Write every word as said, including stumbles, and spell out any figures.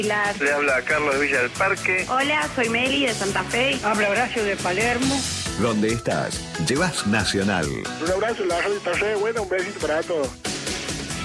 Le habla Carlos de Villa del Parque. Hola, soy Meli de Santa Fe. Habla Horacio de Palermo. Donde estás, llevas Nacional. Un abrazo, la radio está re buena, un besito para todos.